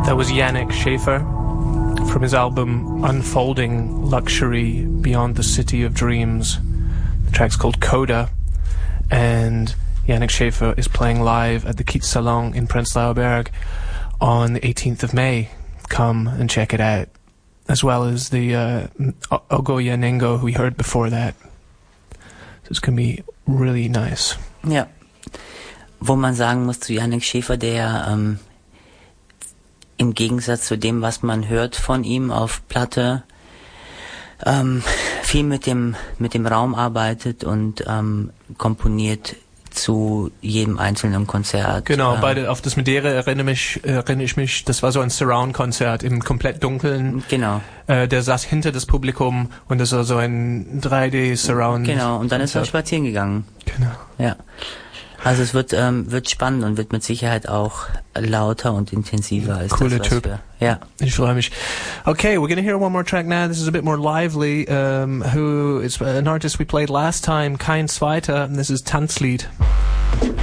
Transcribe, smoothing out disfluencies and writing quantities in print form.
That was Yannick Schäfer from his album Unfolding Luxury Beyond the City of Dreams. The track's called Coda, and Yannick Schäfer is playing live at the Kiez Salon in Prenzlauer Berg on the 18th of May. Come and check it out. As well as the Ogoya Nengo we heard before that. So it's going to be really nice. Ja. Wo man sagen muss zu Yannick Schäfer, der im Gegensatz zu dem, was man hört von ihm auf Platte, viel mit dem Raum arbeitet und komponiert zu jedem einzelnen Konzert. Genau, auf das Madeira erinnere ich mich, das war so ein Surround-Konzert im komplett Dunkeln. Genau. Der saß hinter das Publikum und das war so ein 3D-Surround. Genau, und dann ist er spazieren gegangen. Genau. Ja. Also es wird spannend und wird mit Sicherheit auch lauter und intensiver als Cooler das, was Typ. Ja. Ich freue mich. Okay, we're going to hear one more track now. This is a bit more lively. Who is an artist we played last time, Kein Zweiter, and this is Tanzlied.